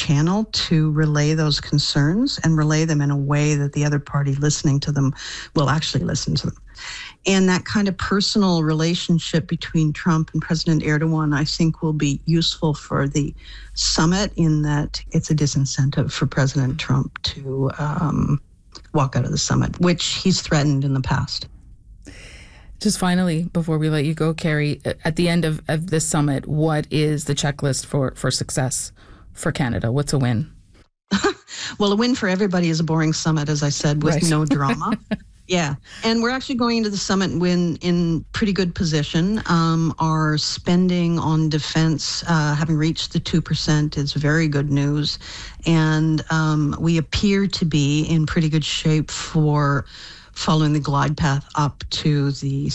channel to relay those concerns and relay them in a way that the other party listening to them will actually listen to them. And that kind of personal relationship between Trump and President Erdogan, I think, will be useful for the summit in that it's a disincentive for President Trump to walk out of the summit, which he's threatened in the past. Just finally, before we let you go, Carrie, at the end of this summit, what is the checklist for success for Canada? What's a win? Well, a win for everybody is a boring summit, as I said, with no drama. Yeah. And we're actually going into the summit in pretty good position. Our spending on defense, having reached the 2%, is very good news. And we appear to be in pretty good shape for following the glide path up to the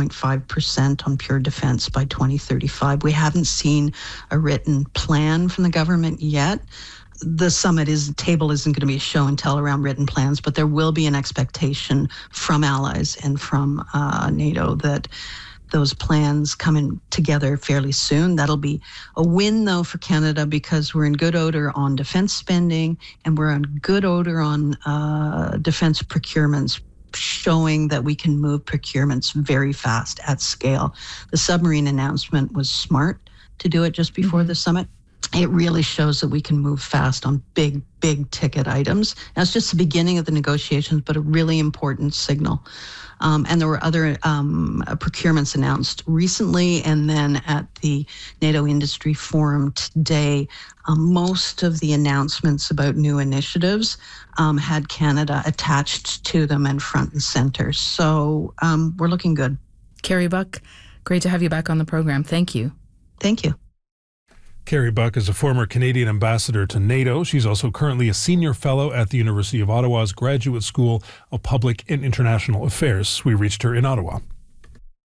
3.5% on pure defense by 2035. We haven't seen a written plan from the government yet. The table isn't going to be a show and tell around written plans, but there will be an expectation from allies and from NATO that those plans come in together fairly soon. That'll be a win, though, for Canada, because we're in good odor on defense spending and we're in good odor on defense procurements, showing that we can move procurements very fast at scale. The submarine announcement was smart to do it just before the summit. It really shows that we can move fast on big ticket items. Now, it's just the beginning of the negotiations, but a really important signal. And there were other procurements announced recently, and then at the NATO Industry Forum today, most of the announcements about new initiatives had Canada attached to them and front and center. So we're looking good. Carrie Buck, great to have you back on the program. Thank you. Thank you. Carrie Buck is a former Canadian ambassador to NATO. She's also currently a senior fellow at the University of Ottawa's Graduate School of Public and International Affairs. We reached her in Ottawa.